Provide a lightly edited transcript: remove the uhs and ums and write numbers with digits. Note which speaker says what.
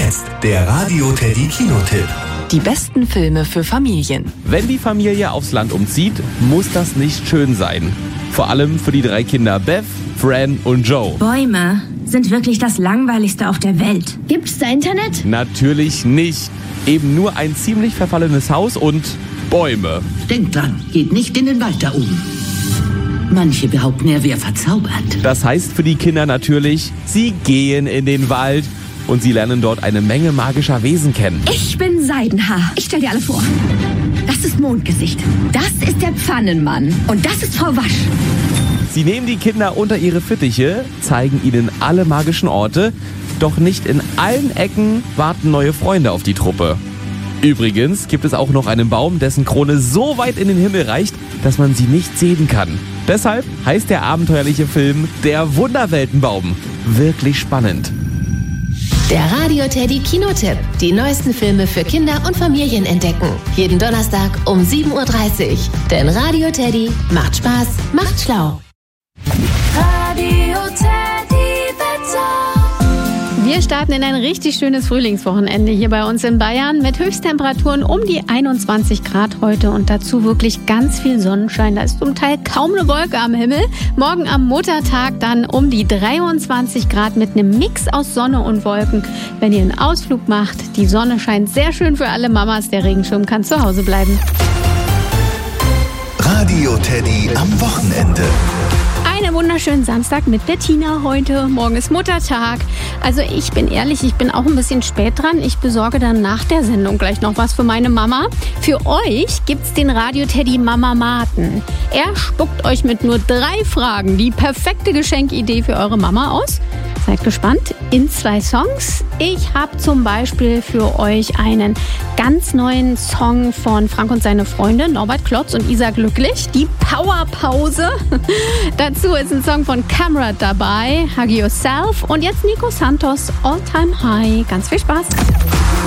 Speaker 1: jetzt der Radio Teddy Kinotipp.
Speaker 2: Die besten Filme für Familien.
Speaker 3: Wenn die Familie aufs Land umzieht, muss das nicht schön sein. Vor allem für die 3 Kinder Beth, Fran und Joe.
Speaker 4: Bäume sind wirklich das Langweiligste auf der Welt.
Speaker 5: Gibt's da Internet?
Speaker 3: Natürlich nicht. Eben nur ein ziemlich verfallenes Haus und Bäume.
Speaker 6: Denkt dran, geht nicht in den Wald da oben. Manche behaupten, er wäre verzaubert.
Speaker 3: Das heißt für die Kinder natürlich, sie gehen in den Wald und sie lernen dort eine Menge magischer Wesen kennen.
Speaker 5: Ich bin Seidenhaar. Ich stell dir alle vor. Das ist Mondgesicht. Das ist der Pfannenmann. Und das ist Frau Wasch.
Speaker 3: Sie nehmen die Kinder unter ihre Fittiche, zeigen ihnen alle magischen Orte, doch nicht in allen Ecken warten neue Freunde auf die Truppe. Übrigens gibt es auch noch einen Baum, dessen Krone so weit in den Himmel reicht, dass man sie nicht sehen kann. Deshalb heißt der abenteuerliche Film Der Wunderweltenbaum. Wirklich spannend.
Speaker 7: Der Radio Teddy Kinotipp. Die neuesten Filme für Kinder und Familien entdecken. Jeden Donnerstag um 7:30 Uhr. Denn Radio Teddy macht Spaß, macht schlau.
Speaker 8: Radio Teddy Wetter.
Speaker 9: Wir starten in ein richtig schönes Frühlingswochenende hier bei uns in Bayern mit Höchsttemperaturen um die 21 Grad heute und dazu wirklich ganz viel Sonnenschein. Da ist zum Teil kaum eine Wolke am Himmel. Morgen am Muttertag dann um die 23 Grad mit einem Mix aus Sonne und Wolken. Wenn ihr einen Ausflug macht, die Sonne scheint sehr schön für alle Mamas. Der Regenschirm kann zu Hause bleiben.
Speaker 1: Radio Teddy am Wochenende.
Speaker 9: Einen wunderschönen Samstag mit Bettina heute. Morgen ist Muttertag. Also ich bin ehrlich, ich bin auch ein bisschen spät dran. Ich besorge dann nach der Sendung gleich noch was für meine Mama. Für euch gibt's den Radio Teddy Mama-Maten. Er spuckt euch mit nur 3 Fragen die perfekte Geschenkidee für eure Mama aus. Seid gespannt. In 2 Songs. Ich habe zum Beispiel für euch einen ganz neuen Song von Frank und seine Freunde, Norbert Klotz und Isa Glücklich. Die Powerpause. Dazu ist ein Song von Camera dabei, Hug Yourself. Und jetzt Nico Santos, All Time High. Ganz viel Spaß.